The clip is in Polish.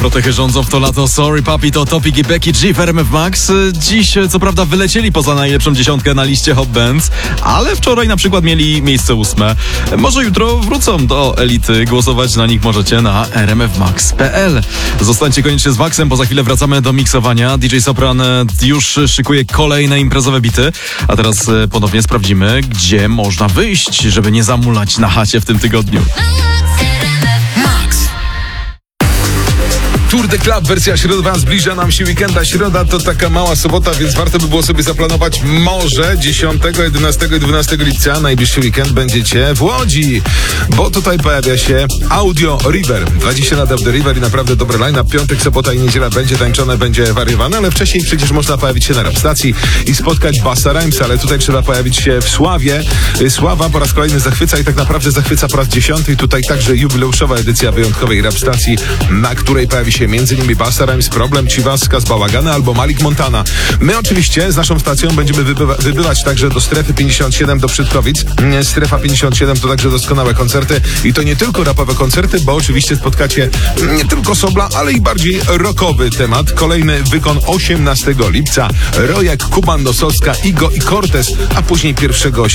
Protechy rządzą w to lato. Sorry Papi to Topic i Becky G w RMF Max. Dziś co prawda wylecieli poza najlepszą dziesiątkę na liście Hot Bands, ale wczoraj na przykład mieli miejsce 8. Może jutro wrócą do elity. Głosować na nich możecie na rmfmax.pl. Zostańcie koniecznie z Maxem, bo za chwilę wracamy do miksowania. DJ Sopran już szykuje kolejne imprezowe bity, a teraz ponownie sprawdzimy, gdzie można wyjść, żeby nie zamulać na chacie w tym tygodniu. Tour de Club, wersja środowa, zbliża nam się weekenda. Środa to taka mała sobota, więc warto by było sobie zaplanować może 10, 11 i 12 lipca. Najbliższy weekend będziecie w Łodzi, bo tutaj pojawia się Audio River. 20 lat The River i naprawdę dobry line-up. Piątek, sobota i niedziela będzie tańczone, będzie wariowane, ale wcześniej przecież można pojawić się na rap stacji i spotkać Bassa Rhymesa, ale tutaj trzeba pojawić się w Sławie. Sława po raz kolejny zachwyca i tak naprawdę zachwyca po raz 10. Tutaj także jubileuszowa edycja wyjątkowej rap stacji, na której pojawi się m.in. Bassa Rhymes, Problem, Ciwaska, Bałagany albo Malik Montana. My oczywiście z naszą stacją będziemy wybywać także do Strefy 57 do Przydkowic. Strefa 57 to także doskonałe koncerty i to nie tylko rapowe koncerty, bo oczywiście spotkacie nie tylko Sobla, ale i bardziej rockowy temat. Kolejny wykon 18 lipca. Rojek, Kuban, Nosowska, Igo i Cortez, a później 1